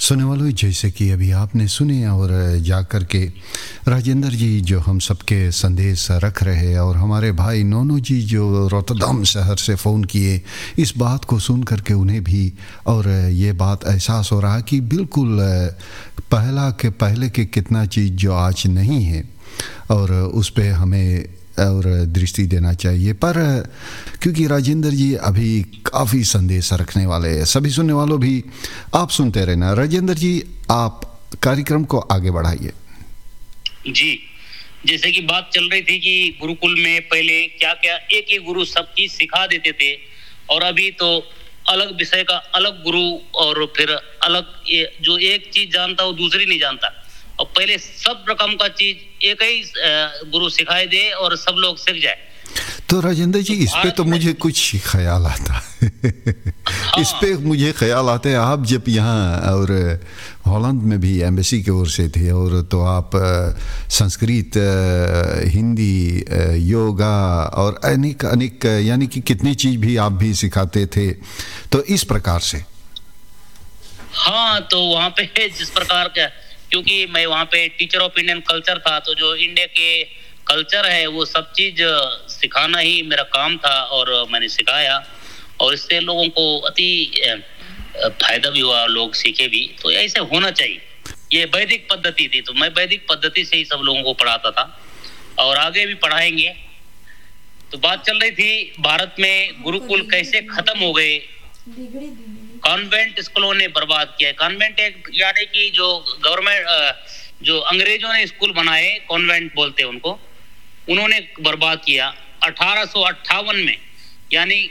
सुनने वालों, जैसे कि अभी आपने सुने और जा कर के राजेंद्र जी जो हम सबके संदेश रख रहे हैं, और हमारे भाई नोनो जी जो रोटरडम शहर से फ़ोन किए, इस बात को सुन कर के उन्हें भी और ये बात एहसास हो रहा है कि बिल्कुल पहले के कितना चीज़ जो आज नहीं है और उस पे हमें और दृष्टि देना चाहिए। पर क्योंकि राजेंद्र जी अभी काफ़ी संदेश रखने वाले हैं, सभी सुनने वालों भी आप सुनते रहना। राजेंद्र जी, आप कार्यक्रम को आगे बढ़ाइए। जी, जैसे कि बात चल रही थी कि गुरुकुल में पहले क्या क्या एक ही गुरु सब चीज सिखा देते थे, और अभी तो अलग विषय का अलग गुरु, और फिर अलग जो एक चीज जानता वो दूसरी नहीं जानता। और पहले सब रकम का चीज एक ही गुरु सिखाई दे और सब लोग सीख जाए। तो राजेंद्र जी, इस पे तो मुझे कुछ ख्याल आता है। हाँ। इस पे मुझे ख्याल आता है, आप जब यहाँ और हॉलैंड में भी एम्बेसी की ओर से थे, और तो आप संस्कृत, हिंदी, योगा और अनेक यानी कि कितनी चीज़ भी आप भी सिखाते थे, तो इस प्रकार से। हाँ, तो वहाँ पे जिस प्रकार का, क्योंकि मैं वहाँ पे टीचर ऑफ इंडियन कल्चर था, तो जो इंडिया के कल्चर है वो सब चीज सिखाना ही मेरा काम था, और मैंने सिखाया, और इससे लोगों को अति फायदा भी हुआ, लोग सीखे भी। तो ऐसे होना चाहिए। ये वैदिक पद्धति थी, तो मैं वैदिक पद्धति से ही सब लोगों को पढ़ाता था और आगे भी पढ़ाएंगे। तो बात चल रही थी भारत में गुरुकुल कैसे खत्म हो गए, कॉन्वेंट स्कूलों ने बर्बाद किया। कॉन्वेंट एक यानी कि जो गवर्नमेंट जो अंग्रेजों ने स्कूल बनाए, कॉन्वेंट बोलते हैं उनको, उन्होंने बर्बाद किया। 1858 में यानी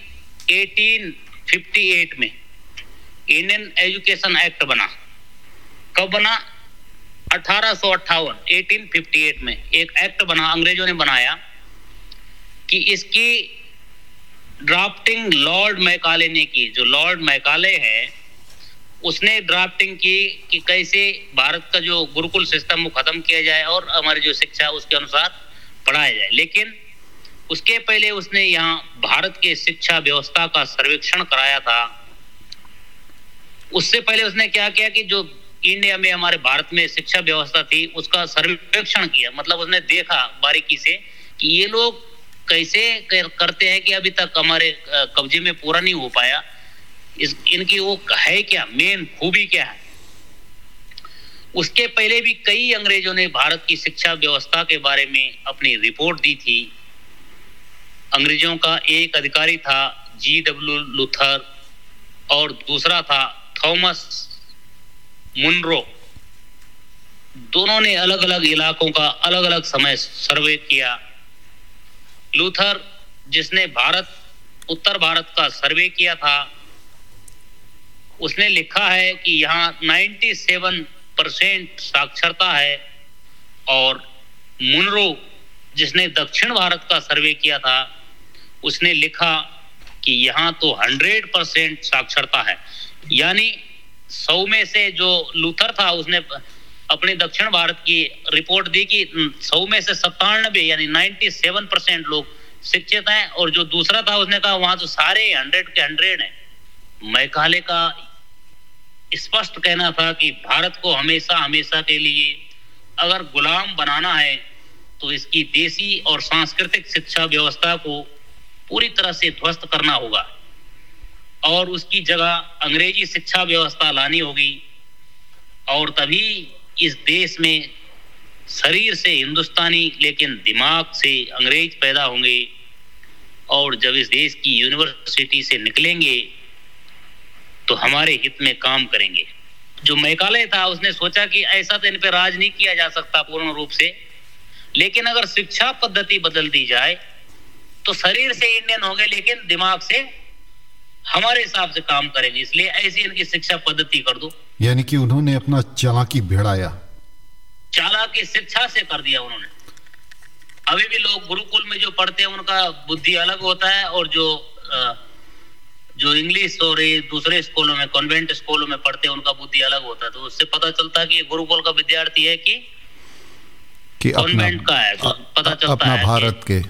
1858 में इंडियन एजुकेशन एक्ट बना। कब बना? 1858 में एक एक्ट बना, अंग्रेजों ने बनाया कि इसकी ड्राफ्टिंग लॉर्ड मैकाले ने की। जो लॉर्ड मैकाले है उसने ड्राफ्टिंग की कि कैसे भारत का जो गुरुकुल सिस्टम वो खत्म किया जाए और हमारी जो शिक्षा है उसके अनुसार पढ़ाया जाए। लेकिन उसके पहले उसने यहाँ भारत के शिक्षा व्यवस्था का सर्वेक्षण कराया था। उससे पहले उसने क्या किया कि जो इंडिया में हमारे भारत में शिक्षा व्यवस्था थी उसका सर्वेक्षण किया। मतलब उसने देखा बारीकी से कि ये लोग कैसे करते हैं कि अभी तक हमारे कब्जे में पूरा नहीं हो पाया, इनकी वो है क्या, मेन खूबी क्या है। उसके पहले भी कई अंग्रेजों ने भारत की शिक्षा व्यवस्था के बारे में अपनी रिपोर्ट दी थी। अंग्रेजों का एक अधिकारी था G.W. लूथर और दूसरा था थॉमस मुनरो। दोनों ने अलग अलग इलाकों का अलग अलग समय सर्वे किया। लूथर जिसने उत्तर भारत का सर्वे किया था, उसने लिखा है कि यहाँ 97% साक्षरता है, और मुनरो जिसने दक्षिण भारत का सर्वे किया था उसने लिखा कि यहाँ तो 100% साक्षरता है। यानी 100 में से जो लूथर था उसने अपने दक्षिण भारत की रिपोर्ट दी कि 100 में से 97 यानी 97% लोग शिक्षित हैं, और जो दूसरा था उसने कहा वहां तो सारे 100 के 100 हैं। मैकाले का स्पष्ट कहना था कि भारत को हमेशा हमेशा के लिए अगर गुलाम बनाना है तो इसकी देसी और सांस्कृतिक शिक्षा व्यवस्था को पूरी तरह से ध्वस्त करना होगा, और उसकी जगह अंग्रेजी शिक्षा व्यवस्था लानी होगी, और तभी इस देश में शरीर से हिंदुस्तानी लेकिन दिमाग से अंग्रेज पैदा होंगे, और जब इस देश की यूनिवर्सिटी से निकलेंगे तो हमारे हित में काम करेंगे। जो मैकाले था उसने सोचा कि ऐसा तो इन पे राज नहीं किया जा सकता पूर्ण रूप से, लेकिन अगर शिक्षा पद्धति बदल दी जाए तो शरीर से इंडियन होंगे लेकिन दिमाग से हमारे हिसाब से काम करेंगे, इसलिए ऐसी इनकी शिक्षा पद्धति कर दो। यानी कि उन्होंने अपना चालाकी भिड़ाया, चालाकी शिक्षा से कर दिया उन्होंने। अभी भी लोग गुरुकुल में जो पढ़ते हैं उनका बुद्धि अलग होता है, और जो इंग्लिश और दूसरे स्कूलों में, कॉन्वेंट स्कूलों में पढ़ते हैं उनका बुद्धि अलग होता है। तो उससे पता चलता है कि गुरुकुल का विद्यार्थी है कि कॉन्वेंट का है, तो पता चलता अपना है भारत के।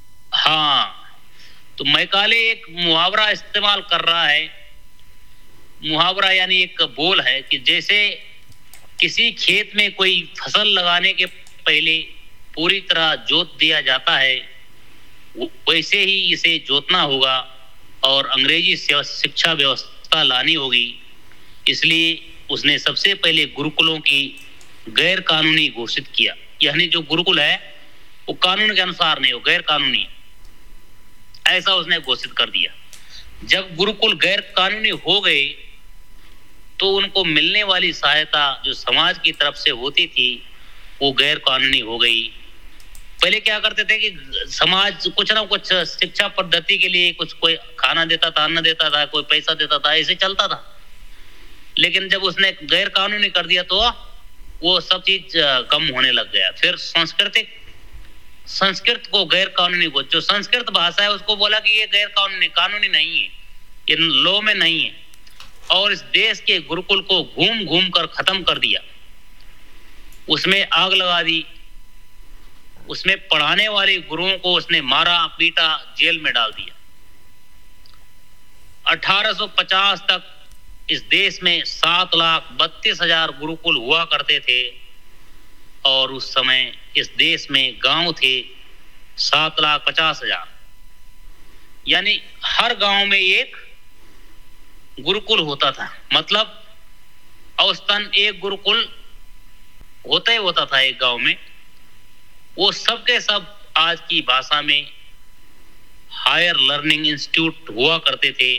हाँ, तो मैकाले एक मुहावरा इस्तेमाल कर रहा है मुहावरा यानी एक बोल है कि जैसे किसी खेत में कोई फसल लगाने के पहले पूरी तरह जोत दिया जाता है, वैसे ही इसे जोतना होगा और अंग्रेजी शिक्षा व्यवस्था लानी होगी। इसलिए उसने सबसे पहले गुरुकुलों की गैर कानूनी घोषित किया। यानी जो गुरुकुल है वो कानून के अनुसार नहीं, हो गैर कानूनी, ऐसा उसने घोषित कर दिया। जब गुरुकुल गैर कानूनी हो गए तो उनको मिलने वाली सहायता जो समाज की तरफ से होती थी वो गैर कानूनी हो गई। पहले क्या करते थे कि समाज कुछ ना कुछ शिक्षा पद्धति के लिए कुछ, कोई खाना देता था, अन्न देता था, कोई पैसा देता था, ऐसे चलता था। लेकिन जब उसने गैर कानूनी कर दिया तो वो सब चीज कम होने लग गया। फिर संस्कृत को गैर कानूनी, को जो संस्कृत भाषा है उसको बोला कि ये गैर कानूनी नहीं है, ये लॉ में नहीं है, और इस देश के गुरुकुल को घूम घूम कर खत्म कर दिया। उसमें आग लगा दी, उसमें पढ़ाने वाले गुरुओं को उसने मारा पीटा, जेल में डाल दिया। 1850 तक इस देश में 7,32,000 गुरुकुल हुआ करते थे और उस समय इस देश में गांव थे 7,50,000। यानी हर गांव में एक गुरुकुल होता था। मतलब औसतन एक गुरुकुल होता था एक गांव में। वो सब के सब आज की भाषा में हायर लर्निंग इंस्टीट्यूट हुआ करते थे।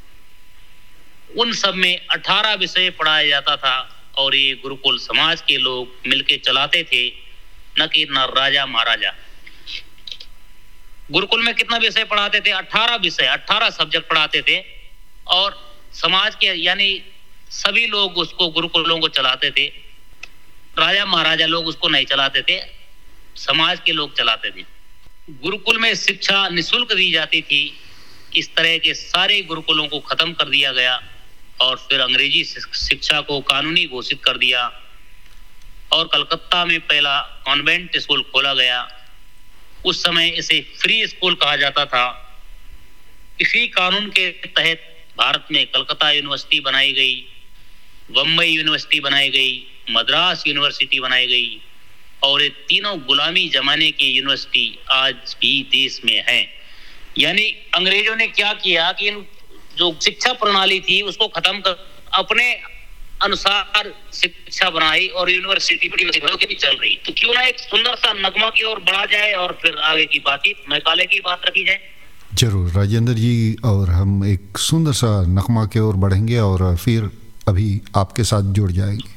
उन सब में 18 विषय पढ़ाया जाता था और ये गुरुकुल समाज के लोग मिलके चलाते थे, न कि न राजा महाराजा। गुरुकुल में कितना विषय पढ़ाते थे? 18 विषय, 18 सब्जेक्ट पढ़ाते थे और समाज के यानी सभी लोग उसको, गुरुकुलों को चलाते थे। राजा महाराजा लोग उसको नहीं चलाते थे, समाज के लोग चलाते थे। गुरुकुल में शिक्षा निःशुल्क दी जाती थी। इस तरह के सारे गुरुकुलों को खत्म कर दिया गया और फिर अंग्रेजी शिक्षा को कानूनी घोषित कर दिया और कलकत्ता में पहला कॉन्वेंट स्कूल खोला गया। उस समय इसे फ्री स्कूल कहा जाता था। इसी कानून के तहत भारत में कलकत्ता यूनिवर्सिटी बनाई गई, बम्बई यूनिवर्सिटी बनाई गई, मद्रास यूनिवर्सिटी बनाई गई और ये तीनों गुलामी जमाने की यूनिवर्सिटी आज भी देश में हैं। यानी अंग्रेजों ने क्या किया कि जो शिक्षा प्रणाली थी उसको खत्म कर अपने अनुसार शिक्षा बनाई और यूनिवर्सिटी भी चल रही। तो क्यों ना एक सुंदर सा नगमा की ओर बढ़ा जाए और फिर आगे की बातचीत मैकाले की बात रखी जाए। जरूर राजेंद्र जी, और हम एक सुंदर सा नगमा की ओर बढ़ेंगे और फिर अभी आपके साथ जुड़ जाएंगे।